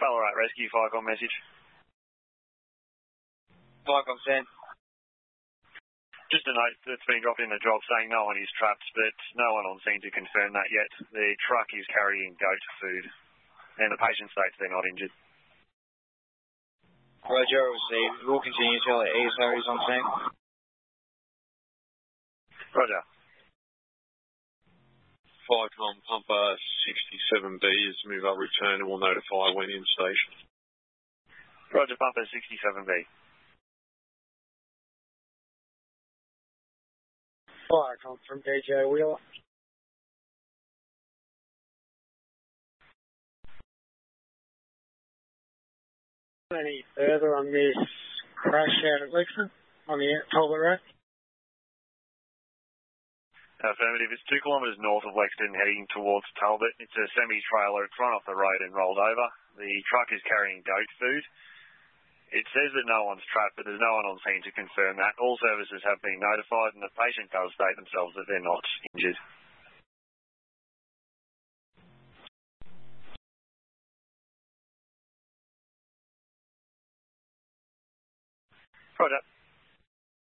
Ballarat Rescue, Firecon message. Firecon sent. Just a note that's been dropped in the drop saying no one is trapped, but no one on scene to confirm that yet. The truck is carrying goat food, and the patient states they're not injured. Roger, received. We'll continue till the ESO is on scene. Roger. Firecon Pumper 67B is move up return and will notify when in station. Roger, Pumper 67B. Firecon from DJ Wheeler. Any further on this crash out at Lexington on the Talbot Road? Affirmative. It's 2 kilometres north of Lexington heading towards Talbot. It's a semi-trailer. It's run off the road and rolled over. The truck is carrying goat food. It says that no one's trapped, but there's no one on scene to confirm that. All services have been notified, and the patient does state themselves that they're not injured. Roger.